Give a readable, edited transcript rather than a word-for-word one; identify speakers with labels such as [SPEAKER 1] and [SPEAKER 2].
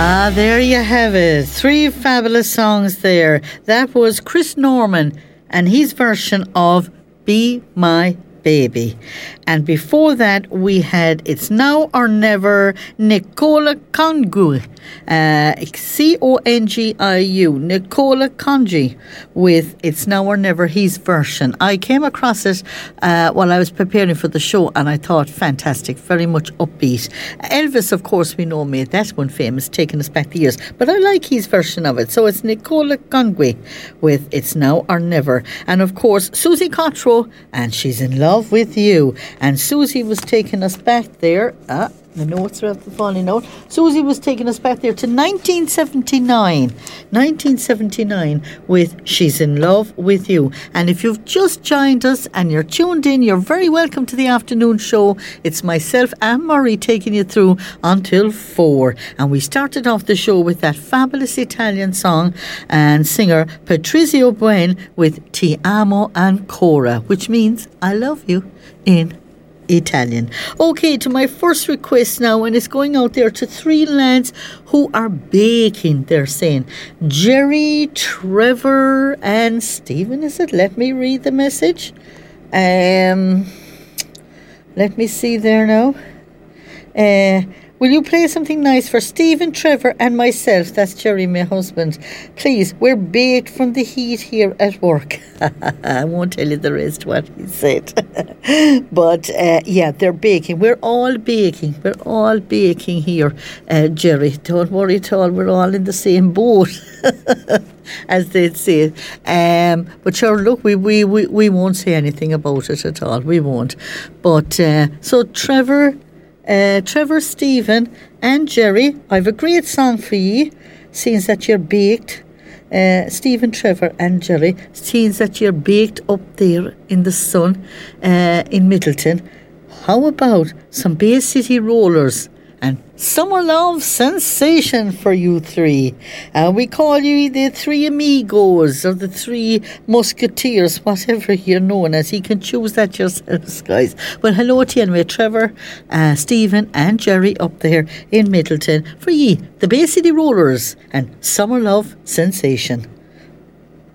[SPEAKER 1] Ah, there you have it. 3 fabulous songs there. That was Chris Norman and his version of Be My Baby. And before that, we had It's Now or Never, Nicola Congiu. Congiu. Nicola Congiu with It's Now or Never, his version. I came across it while I was preparing for the show, and I thought, fantastic, very much upbeat. Elvis, of course, we know, made that one famous, taking us back the years. But I like his version of it. So it's Nicola Congiu with It's Now or Never. And of course, Susie Cottrell, and She's in Love with You. And Susie was taking us back there. The notes are falling out. Susie was taking us back there to 1979. 1979 with She's in Love with You. And if you've just joined us and you're tuned in, you're very welcome to the afternoon show. It's myself and Murray taking you through until 4. And we started off the show with that fabulous Italian song and singer Patrizio Buen with Ti amo ancora, which means I love you in Italian. Okay, to my first request now, and it's going out there to 3 lads who are baking, they're saying. Jerry, Trevor and Stephen, is it? Let me read the message. Let me see there now. Will you play something nice for Stephen, Trevor and myself? That's Jerry, my husband. Please, we're baked from the heat here at work. I won't tell you the rest what he said. But, yeah, they're baking. We're all baking. We're all baking here, Jerry. Don't worry at all. We're all in the same boat, as they'd say. But sure, look, we won't say anything about it at all. We won't. But, so Trevor, Stephen and Jerry, I've a great song for ye, seeing that you're baked. Stephen, Trevor and Jerry, seeing that you're baked up there in the sun in Middleton. How about some Bay City Rollers and Summer Love Sensation for you 3? We call you the 3 amigos or the 3 musketeers, whatever you're known as. You can choose that yourselves, guys. Well, hello to you anyway, Trevor, Stephen and Jerry up there in Middleton for ye, the Bay City Rollers and Summer Love Sensation.